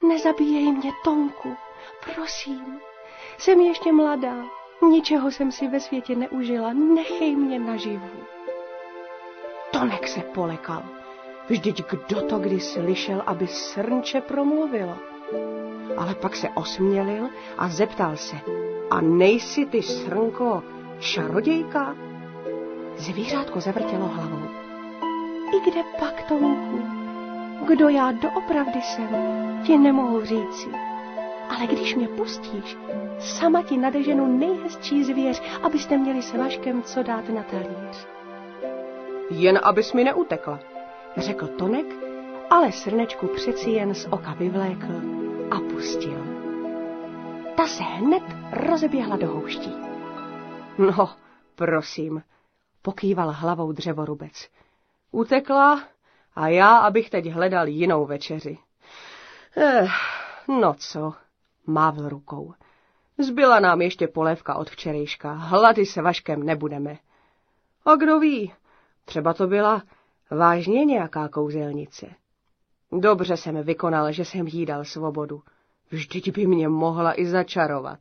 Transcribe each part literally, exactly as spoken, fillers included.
Nezabíjej mě, Tonku, prosím. Jsem ještě mladá, ničeho jsem si ve světě neužila, nechej mě naživu. Tonek se polekal. Vždyť kdo to kdy slyšel, aby srnče promluvilo? Ale pak se osmělil a zeptal se, a nejsi ty, srnko, čarodějka? Zvířátko zavrtělo hlavou. I kde pak, Tonku? Kdo já doopravdy jsem, ti nemohu říci. Ale když mě pustíš, sama ti nadeženu nejhezčí zvěř, abyste měli s Vaškem co dát na talíř. Jen abys mi neutekla, řekl Tonek, ale srnečku přeci jen z oka vyvlékl a pustil. Ta se hned rozeběhla do houští. No, prosím, pokýval hlavou dřevorubec. Utekla a já, abych teď hledal jinou večeři. Eh, no co, mávl rukou. Zbyla nám ještě polévka od včerejška, hlady se Vaškem nebudeme. A kdo ví, třeba to byla vážně nějaká kouzelnice. Dobře jsem vykonal, že jsem jí dal svobodu. Vždyť by mě mohla i začarovat.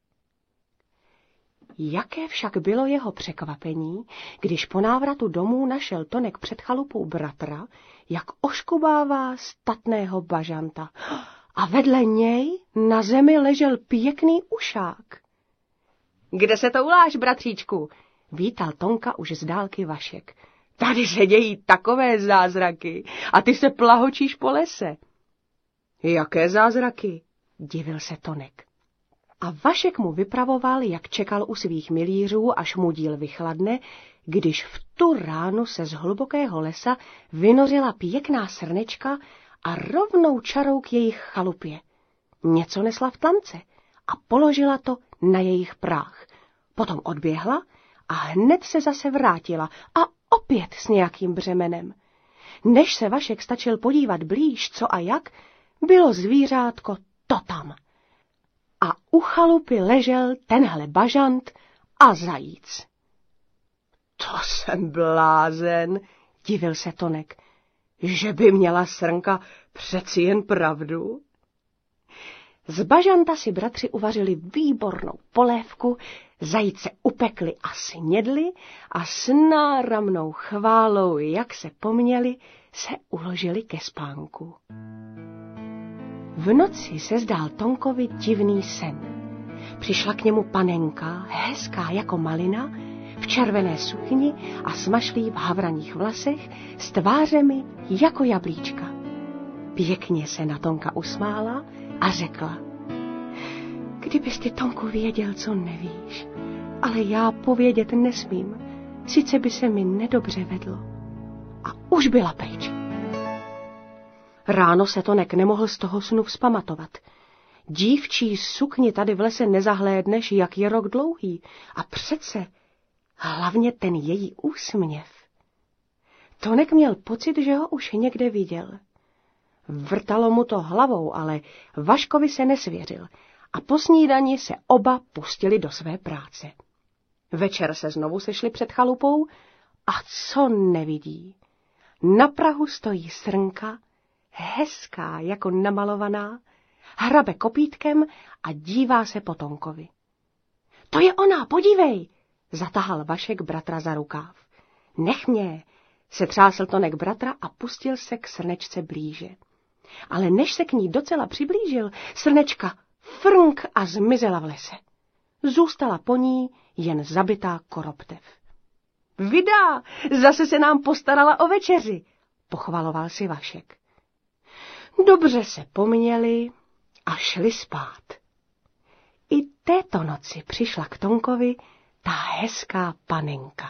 Jaké však bylo jeho překvapení, když po návratu domů našel Tonek před chalupou bratra, jak oškubává statného bažanta. A vedle něj na zemi ležel pěkný ušák. Kde se to uláš, bratříčku? Vítal Tonka už z dálky Vašek. Tady se dějí takové zázraky a ty se plahočíš po lese. Jaké zázraky? Divil se Tonek. A Vašek mu vypravoval, jak čekal u svých milířů, až mu díl vychladne, když v tu ránu se z hlubokého lesa vynořila pěkná srnečka a rovnou čarou k jejich chalupě. Něco nesla v tlance a položila to na jejich práh. Potom odběhla a hned se zase vrátila a opět s nějakým břemenem. Než se Vašek stačil podívat blíž, co a jak, bylo zvířátko to tam. A u chalupy ležel tenhle bažant a zajíc. To jsem blázen, divil se Tonek, že by měla srnka přeci jen pravdu. Z bažanta si bratři uvařili výbornou polévku, zajíce upekli a snědli a s náramnou chválou, jak se poměli, se uložili ke spánku. V noci se zdál Tonkovi divný sen. Přišla k němu panenka, hezká jako malina, v červené sukni a smašlí v havraních vlasech, s tvářemi jako jablíčka. Pěkně se na Tonka usmála a řekla: Kdybys ty, Tonku, věděl, co nevíš, ale já povědět nesmím, sice by se mi nedobře vedlo. A už byla pryč. Ráno se Tonek nemohl z toho snu vzpamatovat. Dívčí sukni tady v lese nezahlédneš, jak je rok dlouhý, a přece hlavně ten její úsměv. Tonek měl pocit, že ho už někde viděl. Vrtalo mu to hlavou, ale Vaškovi se nesvěřil a po snídani se oba pustili do své práce. Večer se znovu sešli před chalupou a co nevidí? Na prahu stojí srnka, hezká jako namalovaná, hrabe kopítkem a dívá se po Tonkovi. To je ona, podívej, zatahal Vašek bratra za rukáv. Nech mě, setřásl Tonek bratra a pustil se k srnečce blíže. Ale než se k ní docela přiblížil, srnečka frnk a zmizela v lese. Zůstala po ní jen zabitá koroptev. Vida, zase se nám postarala o večeři, pochvaloval si Vašek. Dobře se poměli a šli spát. I této noci přišla k Tonkovi ta hezká panenka.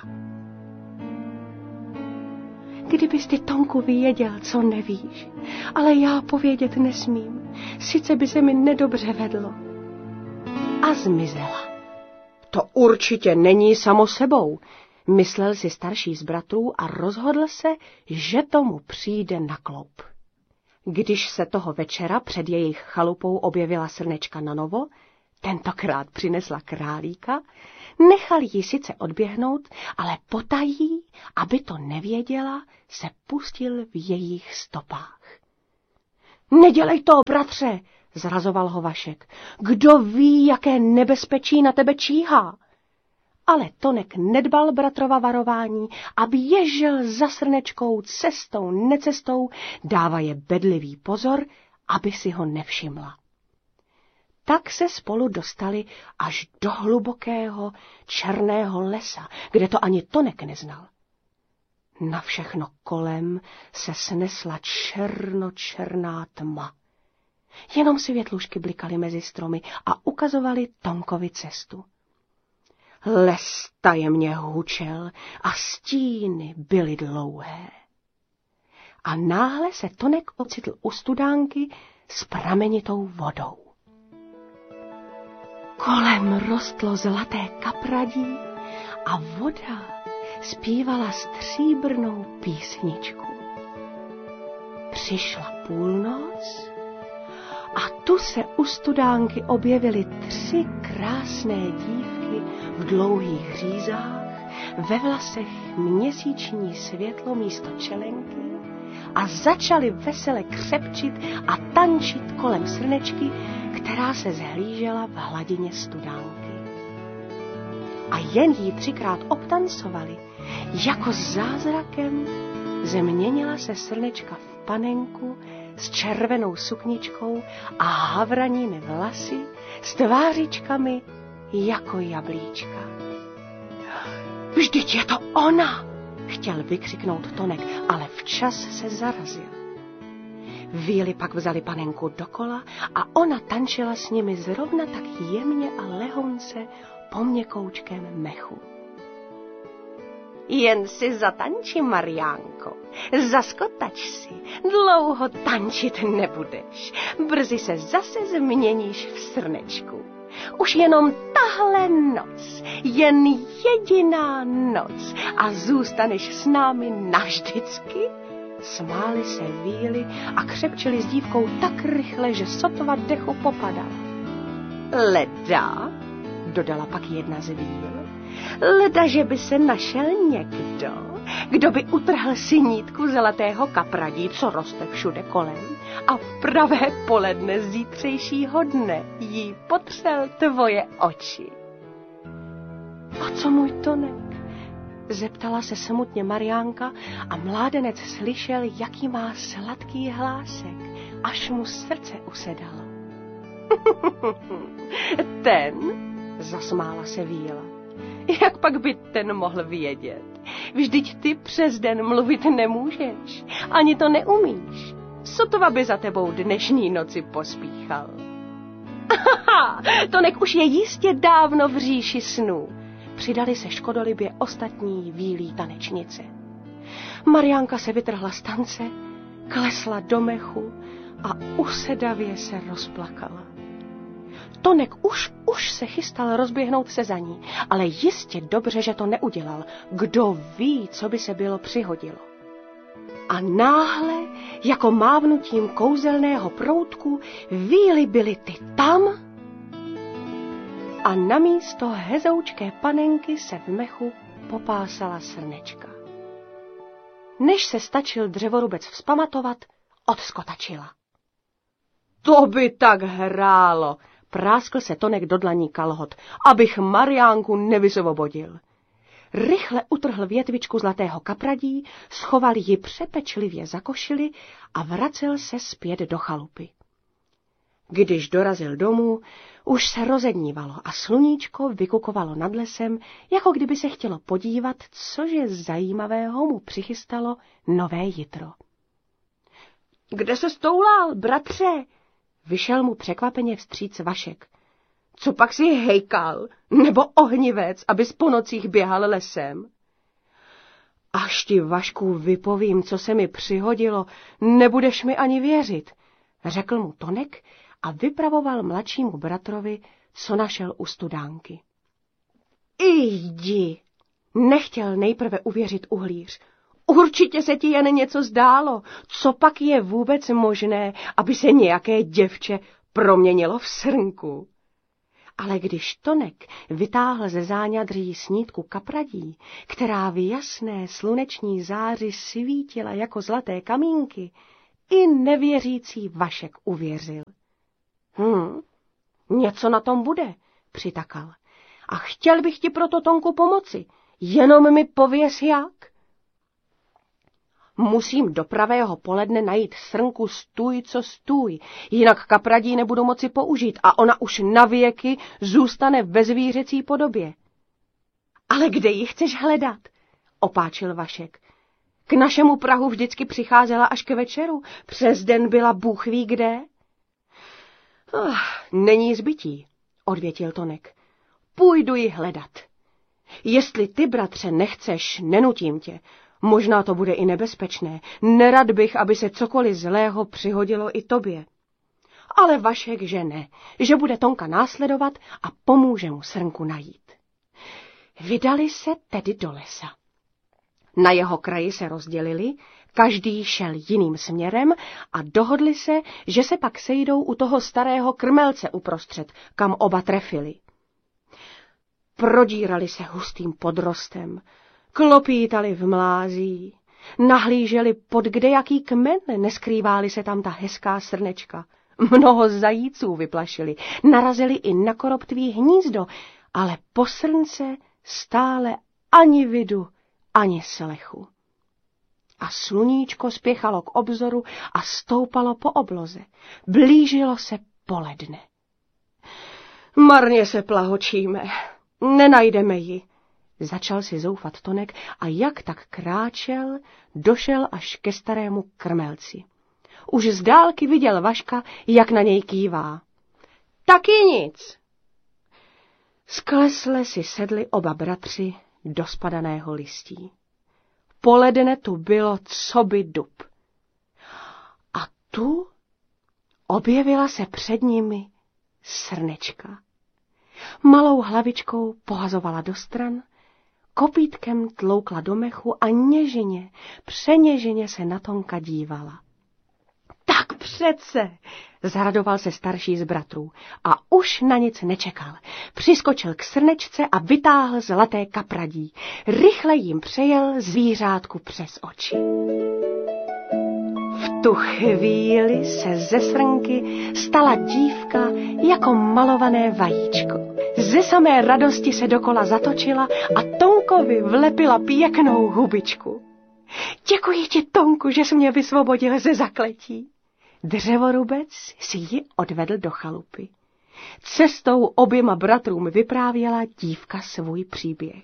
Kdybys ty, Tonku, věděl, co nevíš, ale já povědět nesmím, sice by se mi nedobře vedlo. A zmizela. To určitě není samo sebou, myslel si starší z bratrů a rozhodl se, že tomu přijde na kloup. Když se toho večera před jejich chalupou objevila srnečka nanovo, tentokrát přinesla králíka, nechal ji sice odběhnout, ale potají, aby to nevěděla, se pustil v jejich stopách. Nedělej to, bratře, zrazoval ho Vašek. Kdo ví, jaké nebezpečí na tebe číhá? Ale Tonek nedbal bratrova varování a běžel za Srnečkou cestou, necestou, dávaje bedlivý pozor, aby si ho nevšimla. Tak se spolu dostali až do hlubokého černého lesa, kde to ani Tonek neznal. Na všechno kolem se snesla černočerná tma. Jenom světlušky blikaly mezi stromy a ukazovaly Tonkovi cestu. Les tajemně hučel a stíny byly dlouhé. A náhle se Tonek ocitl u studánky s pramenitou vodou. Kolem rostlo zlaté kapradí a voda zpívala stříbrnou písničku. Přišla půlnoc a tu se u studánky objevily tři krásné dívky v dlouhých řízách, ve vlasech měsíční světlo místo čelenky a začaly vesele křepčit a tančit kolem Srnečky, která se zhlížela v hladině studánky. A jen jí třikrát obtancovali, jako zázrakem změnila se Srnečka v panenku s červenou sukničkou a havraními vlasy, s tvářičkami jako jablíčka. Vždyť je to ona, chtěl vykřiknout Tonek, ale včas se zarazil. Víly pak vzali panenku dokola a ona tančila s nimi zrovna tak jemně a lehonce po měkoučkém mechu. Jen si zatanči, Mariánko, zaskotač si, dlouho tančit nebudeš, brzy se zase změníš v Srnečku. Už jenom tahle noc, jen jediná noc a zůstaneš s námi navždycky. Smáli se víly a křepčili s dívkou tak rychle, že sotva dechu popadala. Leda, dodala pak jedna z víl, leda, že by se našel někdo, kdo by utrhl si nítku zlatého kapradí, co roste všude kolem, a v pravé poledne zítřejšího dne jí potřel tvoje oči. A co můj Tonek? Zeptala se smutně Mariánka a mládenec slyšel, jaký má sladký hlásek, až mu srdce usedalo. Ten, zasmála se víla. Jak pak by ten mohl vědět? Vždyť ty přes den mluvit nemůžeš, ani to neumíš. Sotva by za tebou dnešní noci pospíchal. Aha, Tonek už je jistě dávno v říši snů. Přidali se škodolibě ostatní vílí tanečnice. Mariánka se vytrhla z tance, klesla do mechu a usedavě se rozplakala. Tonek už, už se chystal rozběhnout se za ní, ale jistě dobře, že to neudělal. Kdo ví, co by se bylo přihodilo. A náhle, jako mávnutím kouzelného proutku, víly byly ty tam a namísto hezoučké panenky se v mechu popásala Srnečka. Než se stačil dřevorubec vzpamatovat, odskotačila. To by tak hrálo, práskl se Tonek do dlaní kalhot, abych Mariánku nevysvobodil. Rychle utrhl větvičku zlatého kapradí, schoval ji přepečlivě za košili a vracel se zpět do chalupy. Když dorazil domů, už se rozednívalo a sluníčko vykukovalo nad lesem, jako kdyby se chtělo podívat, cože zajímavého mu přichystalo nové jitro. Kde se stoulal, bratře? Vyšel mu překvapeně vstříc Vašek. Co pak si hejkal, nebo ohnivec, abys po nocích běhal lesem? Až ti, Vašku, vypovím, co se mi přihodilo, nebudeš mi ani věřit, řekl mu Tonek a vypravoval mladšímu bratrovi, co našel u studánky. Jdi, nechtěl nejprve uvěřit uhlíř. Určitě se ti jen něco zdálo. Co pak je vůbec možné, aby se nějaké děvče proměnilo v srnku? Ale když Tonek vytáhl ze záňadří snídku kapradí, která v jasné sluneční záři svítila jako zlaté kamínky, i nevěřící Vašek uvěřil. Hm, něco na tom bude, přitakal. A chtěl bych ti proto, Tonku, pomoci. Jenom mi pověz jak. Musím do pravého poledne najít srnku stůj, co stůj, jinak kapradí nebudu moci použít a ona už navěky zůstane ve zvířecí podobě. Ale kde ji chceš hledat? Opáčil Vašek. K našemu prahu vždycky přicházela až k večeru, přes den byla bůh ví kde. Oh, není zbytí, odvětil Tonek. Půjdu ji hledat. Jestli ty, bratře, nechceš, nenutím tě. Možná to bude i nebezpečné. Nerad bych, aby se cokoliv zlého přihodilo i tobě. Ale Vašek, že ne, že bude Tonka následovat a pomůže mu srnku najít. Vydali se tedy do lesa. Na jeho kraji se rozdělili, každý šel jiným směrem a dohodli se, že se pak sejdou u toho starého krmelce uprostřed, kam oba trefili. Prodírali se hustým podrostem, klopítali v mlází, nahlíželi pod kdejaký kmen, neskrýváli se tam ta hezká srnečka. Mnoho zajíců vyplašili, narazili i na koroptví hnízdo, ale po srnce stále ani vidu, ani slechu. A sluníčko spěchalo k obzoru a stoupalo po obloze. Blížilo se poledne. Marně se plahočíme, nenajdeme ji. Začal si zoufat Tonek a jak tak kráčel, došel až ke starému krmelci. Už z dálky viděl Vaška, jak na něj kývá. Taky nic. Sklesle si sedli oba bratři do spadaného listí. Poledne tu bylo coby dub. A tu objevila se před nimi srnečka. Malou hlavičkou pohazovala do stran, kopítkem tloukla do mechu a něžně, přeněžně se na Tonka dívala. Tak přece, zaradoval se starší z bratrů a už na nic nečekal. Přiskočil k srnečce a vytáhl zlaté kapradí. Rychle jim přejel zvířátku přes oči. V tu chvíli se ze srnky stala dívka jako malované vajíčko. Ze samé radosti se dokola zatočila a Tonkovi vlepila pěknou hubičku. Děkuji ti, Tonku, že jsi mě vysvobodil ze zakletí. Dřevorubec si ji odvedl do chalupy. Cestou oběma bratrům vyprávěla dívka svůj příběh.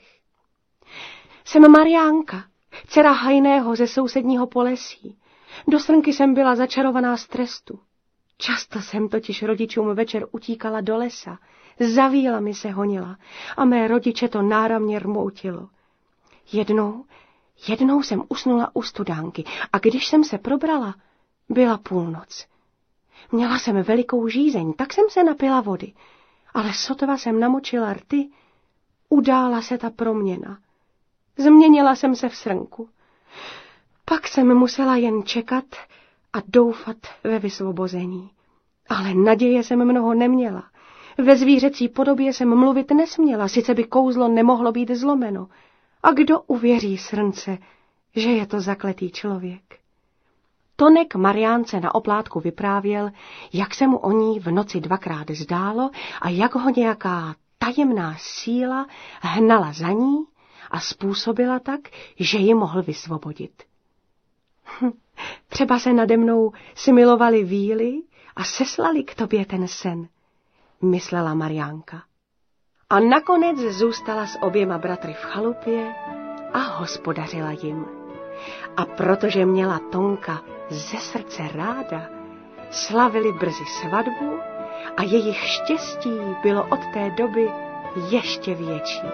Jsem Mariánka, dcera hajného ze sousedního Polesí. Do srnky jsem byla začarovaná z trestu. Často jsem totiž rodičům večer utíkala do lesa, za vílami se honila a mé rodiče to náramně rmoutilo. Jednou, jednou jsem usnula u studánky a když jsem se probrala, byla půlnoc. Měla jsem velikou žízeň, tak jsem se napila vody, ale sotva jsem namočila rty, udála se ta proměna. Změnila jsem se v srnku. Pak jsem musela jen čekat a doufat ve vysvobození. Ale naděje jsem mnoho neměla. Ve zvířecí podobě jsem mluvit nesměla, sice by kouzlo nemohlo být zlomeno. A kdo uvěří srnce, že je to zakletý člověk? Tonek Mariánce na oplátku vyprávěl, jak se mu o ní v noci dvakrát zdálo a jak ho nějaká tajemná síla hnala za ní a způsobila tak, že ji mohl vysvobodit. Hm, třeba se nade mnou smilovali víly a seslali k tobě ten sen, myslela Mariánka. A nakonec zůstala s oběma bratry v chalupě a hospodařila jim. A protože měla Tonka ze srdce ráda, slavili brzy svatbu a jejich štěstí bylo od té doby ještě větší.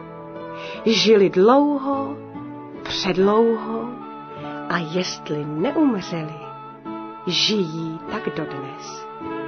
Žili dlouho, předlouho a jestli neumřeli, žijí tak dodnes.